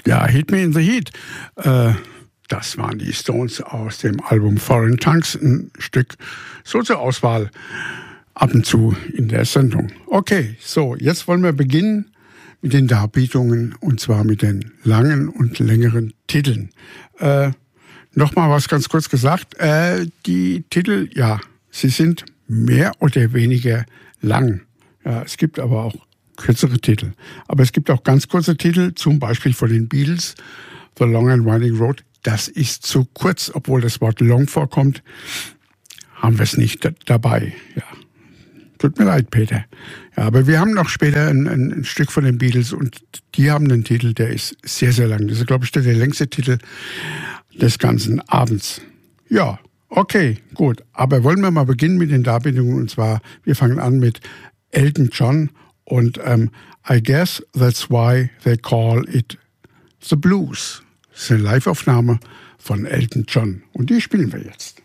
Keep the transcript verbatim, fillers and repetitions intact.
Ja, Hit Me in the Heat. Äh, das waren die Stones aus dem Album Foreign Tongues. Ein Stück so zur Auswahl ab und zu in der Sendung. Okay, so, jetzt wollen wir beginnen mit den Darbietungen und zwar mit den langen und längeren Titeln. Äh, Nochmal was ganz kurz gesagt. Äh, die Titel, ja, sie sind mehr oder weniger lang. Ja, es gibt aber auch kürzere Titel. Aber es gibt auch ganz kurze Titel, zum Beispiel von den Beatles, The Long and Winding Road. Das ist zu kurz, obwohl das Wort long vorkommt, haben wir es nicht d- dabei. Ja. Tut mir leid, Peter. Ja, aber wir haben noch später ein, ein, ein Stück von den Beatles und die haben einen Titel, der ist sehr, sehr lang. Das ist, glaube ich, der, der längste Titel des ganzen Abends. Ja, okay, gut. Aber wollen wir mal beginnen mit den Darbietungen und zwar, wir fangen an mit Elton John und ähm, I guess that's why they call it the blues. Das ist eine Live-Aufnahme von Elton John und die spielen wir jetzt.